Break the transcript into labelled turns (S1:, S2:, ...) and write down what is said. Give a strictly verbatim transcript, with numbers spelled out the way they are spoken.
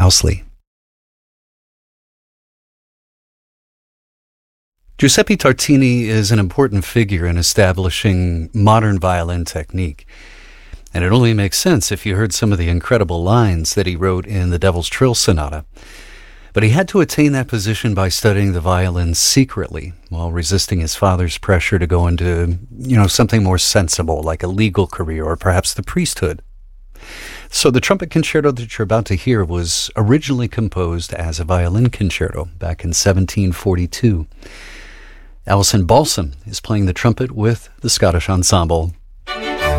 S1: Owsley. Giuseppe Tartini is an important figure in establishing modern violin technique. And it only makes sense if you heard some of the incredible lines that he wrote in the Devil's Trill Sonata. But he had to attain that position by studying the violin secretly, while resisting his father's pressure to go into, you know, something more sensible, like a legal career or perhaps the priesthood. So the trumpet concerto that you're about to hear was originally composed as a violin concerto back in seventeen forty-two. Alison Balsom is playing the trumpet with the Scottish Ensemble.